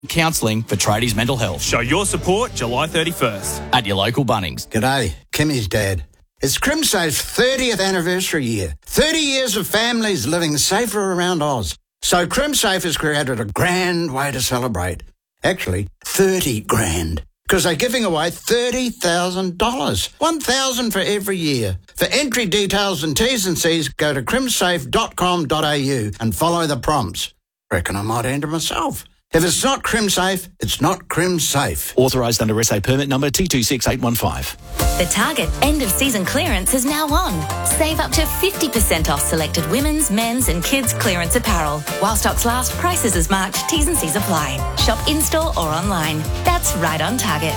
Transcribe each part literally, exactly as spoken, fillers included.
Counselling for tradies' mental health. Show your support July thirty-first. At your local Bunnings. G'day, Kimmy's dad. It's CrimSafe's thirtieth anniversary year. thirty years of families living safer around Oz. So CrimSafe has created a grand way to celebrate. Actually, thirty grand. Because they're giving away thirty thousand dollars. one thousand dollars for every year. For entry details and T's and C's, go to crimsafe dot com dot a u and follow the prompts. Reckon I might enter myself. If it's not CrimSafe, it's not CrimSafe. Authorised under S A permit number T two six eight one five. The Target end-of-season clearance is now on. Save up to fifty percent off selected women's, men's and kids' clearance apparel. While stocks last, prices as marked, T's and C's apply. Shop in-store or online. That's right on Target.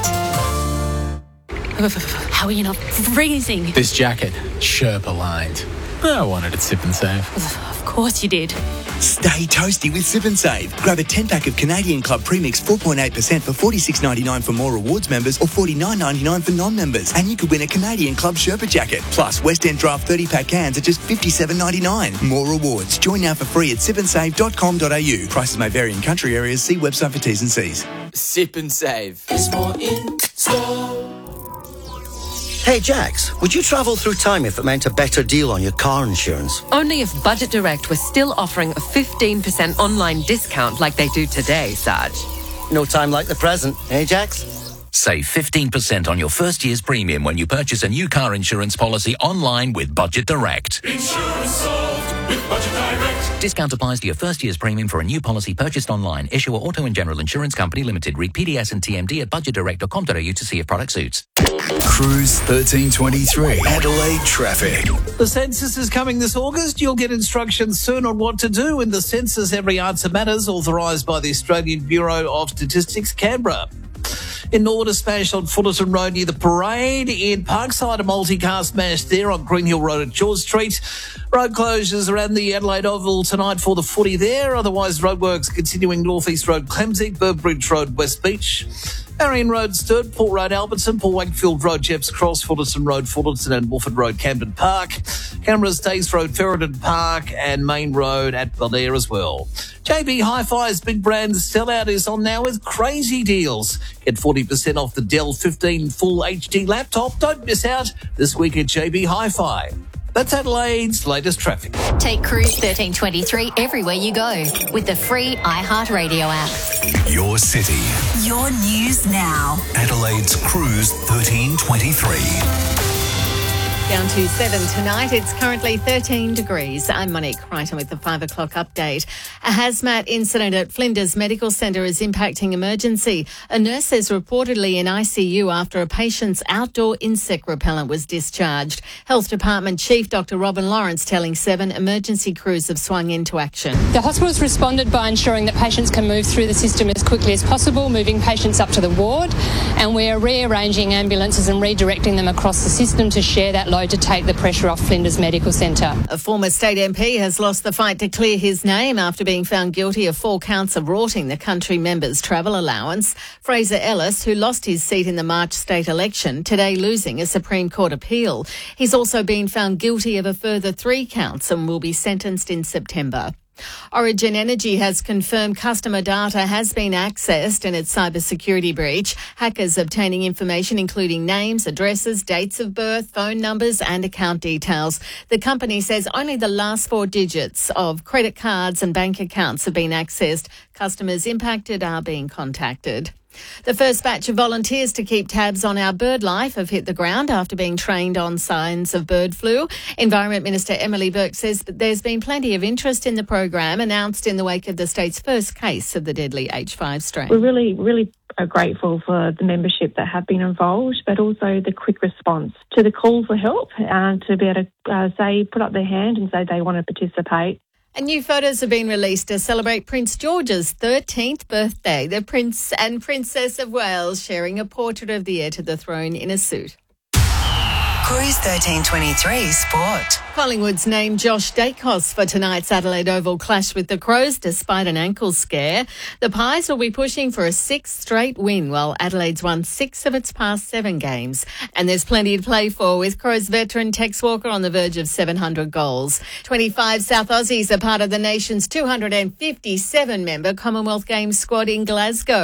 How are you not freezing? This jacket, Sherpa lined. I wanted it Sip and Save. Of course you did. Stay toasty with Sip and Save. Grab a ten-pack of Canadian Club Premix four point eight percent for forty-six ninety-nine for more rewards members or forty-nine ninety-nine for non-members. And you could win a Canadian Club Sherpa jacket. Plus, West End Draft thirty-pack cans at just fifty-seven ninety-nine. More rewards. Join now for free at sip and save dot com dot a u. Prices may vary in country areas. See website for T's and C's. Sip and Save. It's more in store. Hey Jax, would you travel through time if it meant a better deal on your car insurance? Only if Budget Direct was still offering a fifteen percent online discount like they do today, Sarge. No time like the present, eh Jax? Save fifteen percent on your first year's premium when you purchase a new car insurance policy online with Budget Direct. Insurance solved with Budget Direct. Discount applies to your first year's premium for a new policy purchased online. Issuer Auto and General Insurance Company Limited. Read P D S and T M D at budget direct dot com dot a u to see if product suits. Cruise thirteen twenty-three, Adelaide traffic. The census is coming this August. You'll get instructions soon on what to do in the census. Every answer matters, authorised by the Australian Bureau of Statistics, Canberra. In order smash on Fullerton Road near the parade. In Parkside, a multi-car smash there on Green Hill Road at George Street. Road closures around the Adelaide Oval tonight for the footy there. Otherwise, roadworks continuing North East Road, Clemsig, Burbridge Road, West Beach. Marion Road, Sturt, Port Road, Alberton, Port Wakefield Road, Jepps Cross, Fullerton Road, Fullerton and Wolford Road, Camden Park. Canberra's States Road, Ferryden Park and Main Road at Belair as well. J B Hi-Fi's big brand sellout is on now with crazy deals. Get forty percent off the Dell fifteen Full H D laptop. Don't miss out this week at J B Hi-Fi. That's Adelaide's latest traffic. Take Cruise thirteen twenty-three everywhere you go with the free iHeartRadio app. Your city. Your news now. Adelaide's Cruise thirteen twenty-three. Down to seven tonight. It's currently thirteen degrees. I'm Monique Crichton with the five o'clock update. A hazmat incident at Flinders Medical Centre is impacting emergency. A nurse is reportedly in I C U after a patient's outdoor insect repellent was discharged. Health Department Chief Doctor Robin Lawrence telling Seven emergency crews have swung into action. The hospital has responded by ensuring that patients can move through the system as quickly as possible, moving patients up to the ward, and we're rearranging ambulances and redirecting them across the system to share that load to take the pressure off Flinders Medical Centre. A former state M P has lost the fight to clear his name after being found guilty of four counts of rorting the country member's travel allowance. Fraser Ellis, who lost his seat in the March state election, today losing a Supreme Court appeal. He's also been found guilty of a further three counts and will be sentenced in September. Origin Energy has confirmed customer data has been accessed in its cybersecurity breach. Hackers obtaining information including names, addresses, dates of birth, phone numbers and account details. The company says only the last four digits of credit cards and bank accounts have been accessed. Customers impacted are being contacted. The first batch of volunteers to keep tabs on our bird life have hit the ground after being trained on signs of bird flu. Environment Minister Emily Burke says that there's been plenty of interest in the program, announced in the wake of the state's first case of the deadly H five strain. We're really, really grateful for the membership that have been involved, but also the quick response to the call for help, uh, to be able to uh, say, put up their hand and say they want to participate. And new photos have been released to celebrate Prince George's thirteenth birthday. The Prince and Princess of Wales sharing a portrait of the heir to the throne in a suit. Cruise thirteen twenty-three Sport. Collingwood's named Josh Dacos for tonight's Adelaide Oval clash with the Crows despite an ankle scare. The Pies will be pushing for a sixth straight win while Adelaide's won six of its past seven games. And there's plenty to play for with Crows veteran Tex Walker on the verge of seven hundred goals. twenty-five South Aussies are part of the nation's two hundred fifty-seven member Commonwealth Games squad in Glasgow.